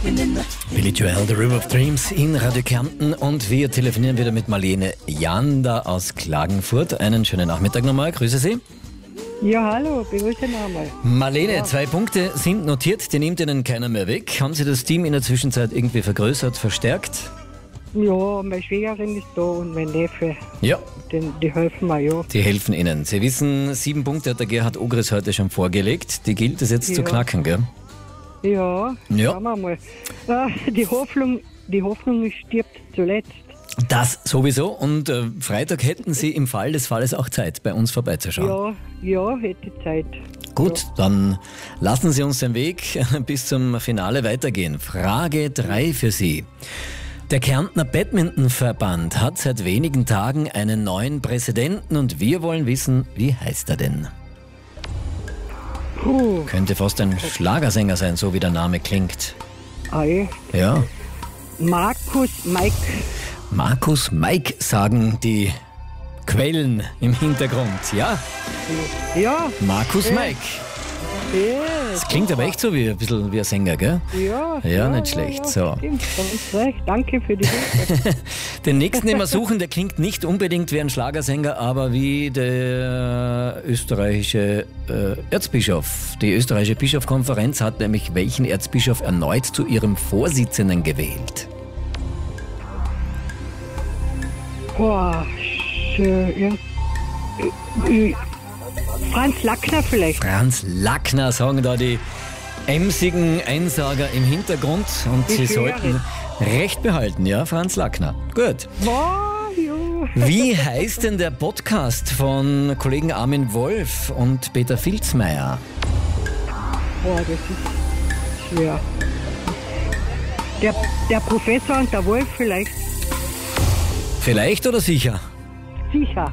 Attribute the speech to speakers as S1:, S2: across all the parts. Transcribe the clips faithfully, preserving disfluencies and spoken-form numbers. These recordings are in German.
S1: Billy Joel, The River of Dreams in Radio Kärnten und wir telefonieren wieder mit Marlene Janda aus Klagenfurt. Einen schönen Nachmittag nochmal, grüße Sie.
S2: Ja, hallo, begrüße nochmal.
S1: Marlene,
S2: ja.
S1: Zwei Punkte sind notiert, die nimmt Ihnen keiner mehr weg. Haben Sie das Team in der Zwischenzeit irgendwie vergrößert, verstärkt?
S2: Ja, meine Schwägerin ist da und mein Neffe.
S1: Ja.
S2: Den, die helfen mir, ja.
S1: Die helfen Ihnen. Sie wissen, sieben Punkte hat der Gerhard Ogris heute schon vorgelegt. Die gilt es jetzt
S2: ja.
S1: zu knacken, gell?
S2: Ja,
S1: ja.
S2: schauen wir mal. Äh, die Hoffnung, die Hoffnung stirbt zuletzt.
S1: Das sowieso. Und äh, Freitag hätten Sie im Fall des Falles auch Zeit, bei uns vorbeizuschauen.
S2: Ja, ja, hätte Zeit.
S1: Gut,
S2: ja.
S1: Dann lassen Sie uns den Weg bis zum Finale weitergehen. Frage drei für Sie. Der Kärntner Badmintonverband hat seit wenigen Tagen einen neuen Präsidenten und wir wollen wissen, wie heißt er denn?
S2: Puh.
S1: Könnte fast ein Schlagersänger sein, so wie der Name klingt.
S2: Ei.
S1: Ja.
S2: Markus Mike.
S1: Markus Mike, sagen die Quellen im Hintergrund, ja?
S2: Ja.
S1: Markus
S2: ja.
S1: Mike.
S2: Ja,
S1: das klingt aber echt so wie ein bisschen wie ein Sänger, gell?
S2: Ja,
S1: ja,
S2: ja
S1: nicht schlecht.
S2: Ja,
S1: so.
S2: Stimmt, ganz recht. Danke für die Hilfe.
S1: Den nächsten, den wir suchen, der klingt nicht unbedingt wie ein Schlagersänger, aber wie der österreichische äh, Erzbischof. Die österreichische Bischofskonferenz hat nämlich welchen Erzbischof erneut zu ihrem Vorsitzenden gewählt?
S2: Boah, schön. Ja. Franz Lackner vielleicht.
S1: Franz Lackner, sagen da die emsigen Einsager im Hintergrund. Und
S2: ich
S1: Sie sollten recht behalten, ja, Franz Lackner. Gut.
S2: Boah, ja.
S1: Wie heißt denn der Podcast von Kollegen Armin Wolf und Peter Filzmeier?
S2: Boah, das ist schwer. Der, der Professor und der Wolf vielleicht.
S1: Vielleicht oder sicher?
S2: Sicher.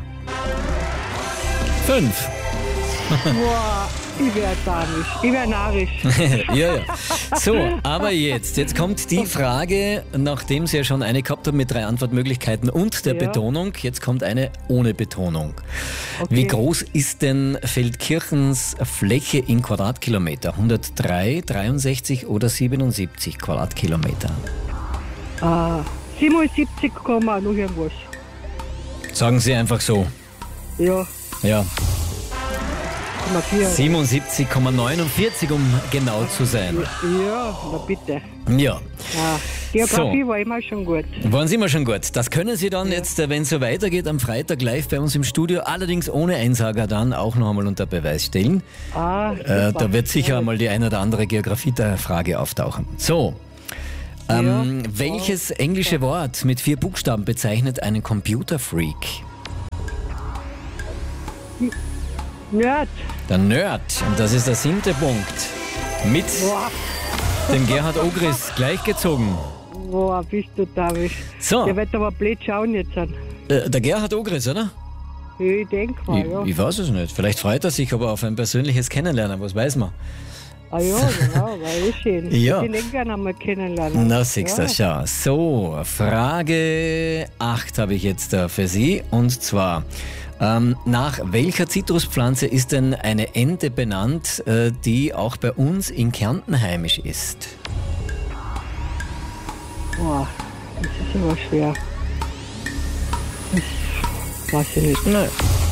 S1: Fünf.
S2: Boah, ich wär narrisch. Ich wär narrisch.
S1: ja, ja. So, aber jetzt, jetzt kommt die Frage, nachdem Sie ja schon eine gehabt haben mit drei Antwortmöglichkeiten und der ja. Betonung, jetzt kommt eine ohne Betonung. Okay. Wie groß ist denn Feldkirchens Fläche in Quadratkilometer? hundertdrei, dreiundsechzig oder siebenundsiebzig Quadratkilometer?
S2: Ah, siebenundsiebzig, noch irgendwas.
S1: Sagen Sie einfach so.
S2: Ja.
S1: Ja. siebenundsiebzig Komma neunundvierzig, um genau zu sein.
S2: Ja, na bitte.
S1: Ja.
S2: ja. Geografie so. War immer schon gut.
S1: Waren Sie immer schon gut. Das können Sie dann ja. jetzt, wenn es so weitergeht, am Freitag live bei uns im Studio, allerdings ohne Einsager dann auch noch einmal unter Beweis stellen.
S2: Ah,
S1: äh, da wird sicher ja. mal die eine oder andere Geografie-Frage auftauchen. So. Ähm, ja. Welches englische Wort mit vier Buchstaben bezeichnet einen Computerfreak?
S2: Nerd.
S1: Der Nerd. Und das ist der siebte Punkt. Mit Boah. dem Gerhard Ogris gleichgezogen.
S2: Boah, bist du da.
S1: So.
S2: Der wird aber blöd schauen jetzt an.
S1: Äh, der Gerhard Ogris, oder?
S2: Ich denke mal,
S1: ich,
S2: ja.
S1: Ich weiß es nicht. Vielleicht freut er sich aber auf ein persönliches Kennenlernen, was weiß man.
S2: Ah ja, genau, war eh schön.
S1: Ja.
S2: Ich würde ihn gerne einmal kennenlernen.
S1: Na, siehst du, ja. schau. So, Frage acht habe ich jetzt da für Sie. Und zwar, ähm, nach welcher Zitruspflanze ist denn eine Ente benannt, äh, die auch bei uns in Kärnten heimisch ist?
S2: Boah, das ist aber schwer. Das weiß ich nicht.
S1: Nein.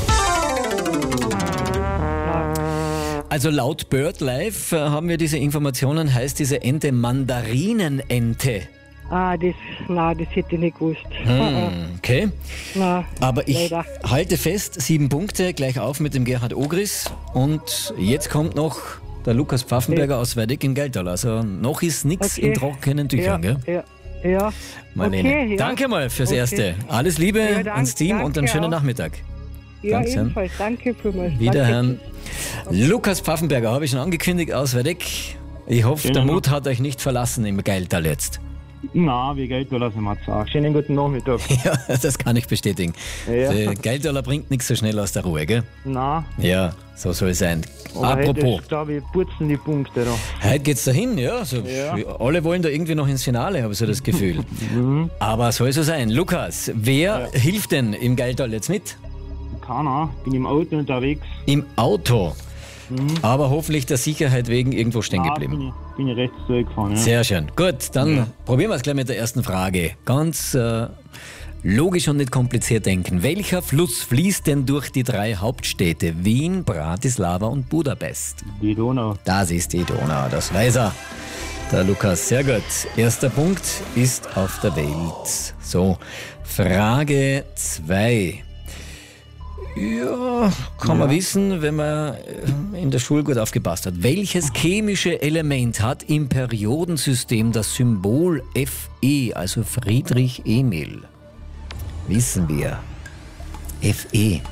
S1: Also laut BirdLife äh, haben wir diese Informationen, heißt diese Ente Mandarinenente.
S2: Ah, das, nein, das hätte ich nicht gewusst.
S1: Hm, okay.
S2: Na,
S1: aber ich
S2: leider.
S1: halte fest, sieben Punkte, gleich auf mit dem Gerhard Ogris. Und jetzt kommt noch der Lukas Pfaffenberger okay. aus Weideck in Geldal. Also noch ist nichts okay. in trockenen Tüchern,
S2: ja,
S1: gell?
S2: Ja, ja.
S1: Marlene,
S2: okay, ja.
S1: danke mal fürs
S2: okay.
S1: Erste. Alles Liebe
S2: ja, danke,
S1: ans Team und einen schönen
S2: auch.
S1: Nachmittag.
S2: Ja,
S1: Danke.
S2: ebenfalls. Danke für mich.
S1: Wiederhören. Lukas Pfaffenberger habe ich schon angekündigt aus Weideck. Ich hoffe, ja, der Mut hat euch nicht verlassen im Geldtal jetzt.
S3: Nein, wie Geldtaler sind wir auch. Schönen guten Nachmittag.
S1: Ja, das kann ich bestätigen. Ja. Der Geldtaler bringt nichts so schnell aus der Ruhe, gell?
S3: Nein.
S1: Ja, so soll es sein.
S3: Aber
S1: apropos.
S3: Heute, glaube ich, putzen die Punkte da.
S1: Heute geht's dahin, ja. Also ja. Alle wollen da irgendwie noch ins Finale, habe ich so das Gefühl.
S3: mhm.
S1: Aber soll so sein. Lukas, wer ja. hilft denn im Geldtal jetzt mit?
S3: Keiner, bin im Auto unterwegs.
S1: Im Auto?
S3: Mhm.
S1: Aber hoffentlich der Sicherheit wegen irgendwo stehen
S3: Nein,
S1: geblieben.
S3: bin ich. bin ich rechts zurückgefahren. Ja.
S1: Sehr schön. Gut, dann
S3: Ja.
S1: probieren wir es gleich mit der ersten Frage. Ganz äh, logisch und nicht kompliziert denken. Welcher Fluss fließt denn durch die drei Hauptstädte Wien, Bratislava und Budapest?
S3: Die Donau.
S1: Das ist die Donau, das weiß er. Der Lukas, sehr gut. Erster Punkt ist auf der Welt. So, Frage zwei. Ja, kann man wissen, wenn man in der Schule gut aufgepasst hat. Welches chemische Element hat im Periodensystem das Symbol Fe, also Friedrich Emil? Wissen wir. Fe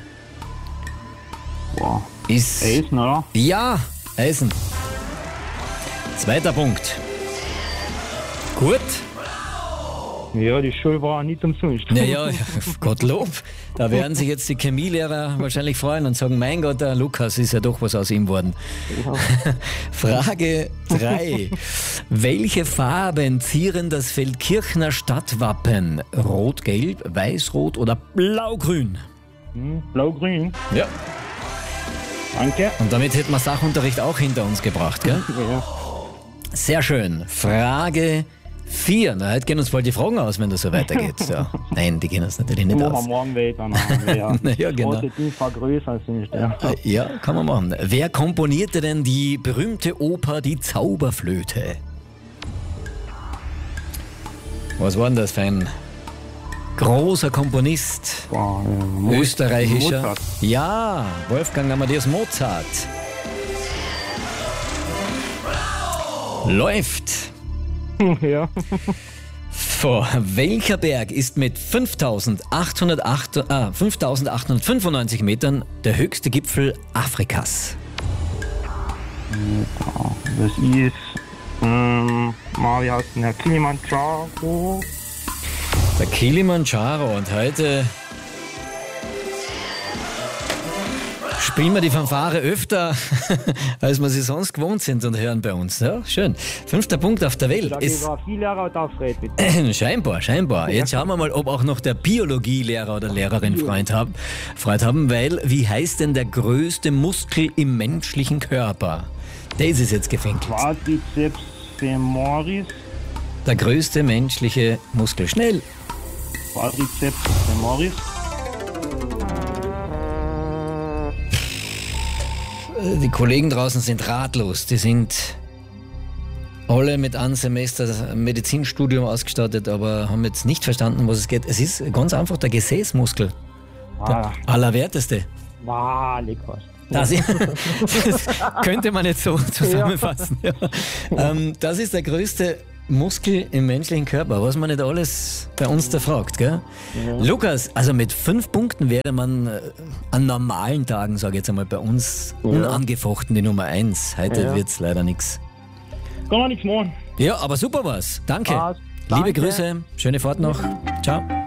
S3: Boah.
S1: ist...
S3: Eisen, oder?
S1: Ja, Eisen. Zweiter Punkt. Gut.
S3: Ja, die Schule war nicht umsonst.
S1: Naja, Gottlob. Da werden sich jetzt die Chemielehrer wahrscheinlich freuen und sagen, mein Gott, der Lukas ist ja doch was aus ihm geworden. Frage drei. Welche Farben zieren das Feldkirchner Stadtwappen? Rot-Gelb, Weiß-Rot oder Blau-Grün?
S3: Hm, Blau-Grün.
S1: Ja.
S3: Danke.
S1: Und damit hätten wir Sachunterricht auch hinter uns gebracht, gell?
S3: Ja.
S1: Sehr schön. Frage vier. Na, heute gehen uns bald die Fragen aus, wenn das so weitergeht. Ja. Nein, die gehen uns natürlich nicht
S3: Machen wir
S1: aus.
S3: morgen weiter. Ja.
S1: Ja, genau.
S3: Große Ding vergrößern sind. Ja.
S1: Ja, kann man machen. Wer komponierte denn die berühmte Oper Die Zauberflöte? Was war denn das für ein großer Komponist?
S3: Boah, ja. Mo-
S1: Österreichischer?
S3: Mozart.
S1: Ja, Wolfgang Amadeus Mozart. Läuft.
S3: Ja.
S1: Vor welcher Berg ist mit fünftausendachthundertacht, ah, fünftausendachthundertfünfundneunzig Metern der höchste Gipfel Afrikas?
S3: Das ist, ähm, mal, wie heißt denn der Kilimanjaro?
S1: Der Kilimanjaro. Und heute spielen wir die Fanfare öfter, als wir sie sonst gewohnt sind und hören bei uns. Ja, schön. Fünfter Punkt auf der Welt
S3: Da
S1: ist...
S3: war viel Lehrer da, Fred, bitte.
S1: Scheinbar, scheinbar. Jetzt schauen wir mal, ob auch noch der Biologielehrer oder Lehrerin Freund haben, Freund haben, weil wie heißt denn der größte Muskel im menschlichen Körper? Der ist es jetzt gefängt.
S3: Quadriceps femoris.
S1: Der größte menschliche Muskel. Schnell.
S3: Quadriceps femoris.
S1: Die Kollegen draußen sind ratlos. Die sind alle mit einem Semester Medizinstudium ausgestattet, aber haben jetzt nicht verstanden, was es geht. Es ist ganz einfach der Gesäßmuskel. Der
S3: Ah,
S1: allerwerteste.
S3: wow, lecker.
S1: Das, das könnte man jetzt so zusammenfassen. Ja. Ähm, das ist der größte Muskel im menschlichen Körper, was man nicht alles bei uns da fragt. Gell?
S3: Ja.
S1: Lukas, also mit fünf Punkten wäre man äh, an normalen Tagen, sage ich jetzt einmal, bei uns
S3: Ja.
S1: unangefochten die Nummer eins. Heute
S3: Ja.
S1: wird's leider nichts.
S3: Kann man nichts machen.
S1: Ja, aber super war's. Danke.
S3: Passt.
S1: Liebe
S3: Danke.
S1: Grüße, schöne Fahrt noch. Ciao.